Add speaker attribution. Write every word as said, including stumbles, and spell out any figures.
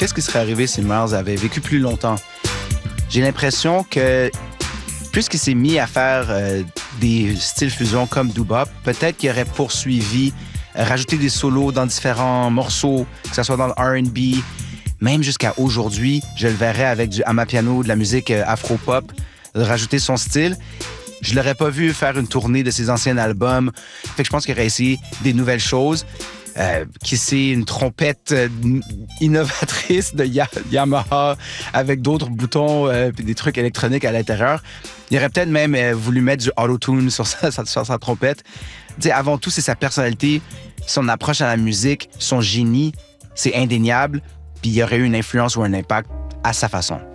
Speaker 1: qu'est-ce qui serait arrivé si Miles avait vécu plus longtemps? J'ai l'impression que, puisqu'il s'est mis à faire euh, des styles fusion comme doo-bop, peut-être qu'il aurait poursuivi, euh, rajouté des solos dans différents morceaux, que ce soit dans le R and B, même jusqu'à aujourd'hui, je le verrais avec du amapiano, de la musique euh, afro-pop, rajouter son style. Je l'aurais pas vu faire une tournée de ses anciens albums. Fait que je pense qu'il aurait essayé des nouvelles choses. Euh, qui c'est une trompette euh, innovatrice de Ya- Yamaha avec d'autres boutons et euh, des trucs électroniques à l'intérieur. Il aurait peut-être même euh, voulu mettre du auto-tune sur sa, sur sa trompette. T'sais, avant tout, c'est sa personnalité, son approche à la musique, son génie. C'est indéniable. Puis il y aurait eu une influence ou un impact à sa façon.